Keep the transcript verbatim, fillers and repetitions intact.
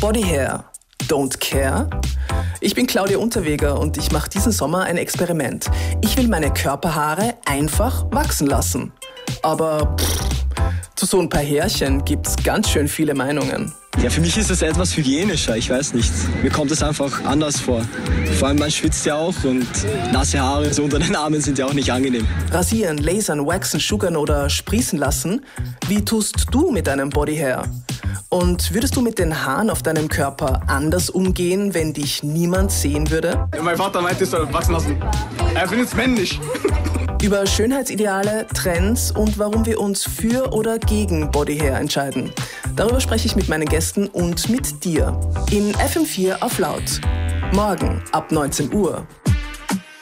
Body Hair, don't care? Ich bin Claudia Unterweger und ich mache diesen Sommer ein Experiment. Ich will meine Körperhaare einfach wachsen lassen. Aber pff, zu so ein paar Härchen gibt's ganz schön viele Meinungen. Ja, für mich ist es etwas hygienischer, ich weiß nicht. Mir kommt es einfach anders vor. Vor allem man schwitzt ja auch und nasse Haare so unter den Armen sind ja auch nicht angenehm. Rasieren, lasern, waxen, sugern oder sprießen lassen? Wie tust du mit deinem Bodyhair? Und würdest du mit den Haaren auf deinem Körper anders umgehen, wenn dich niemand sehen würde? Ja, mein Vater meinte, ich soll wachsen lassen. Er findet es männlich. Über Schönheitsideale, Trends und warum wir uns für oder gegen Bodyhair entscheiden. Darüber spreche ich mit meinen Gästen und mit dir. In F M vier auf Laut. Morgen ab neunzehn Uhr.